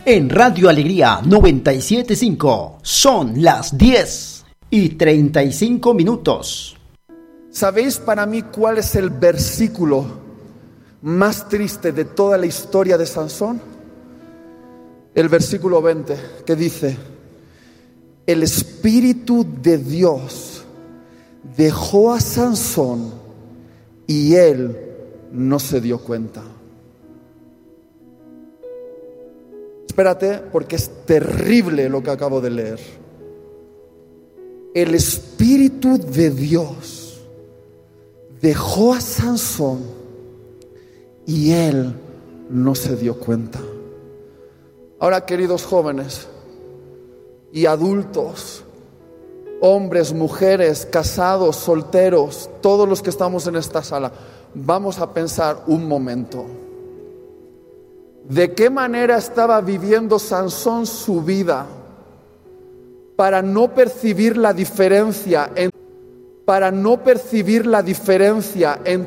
En Radio Alegría 97.5 son las 10:35. ¿Sabéis para mí cuál es el versículo más triste de toda la historia de Sansón? El versículo 20, que dice: el Espíritu de Dios dejó a Sansón y él no se dio cuenta. Espérate, porque es terrible lo que acabo de leer. El Espíritu de Dios dejó a Sansón y él no se dio cuenta. Ahora, queridos jóvenes y adultos, hombres, mujeres, casados, solteros, todos los que estamos en esta sala, vamos a pensar un momento. ¿De qué manera estaba viviendo Sansón su vida para no percibir la diferencia entre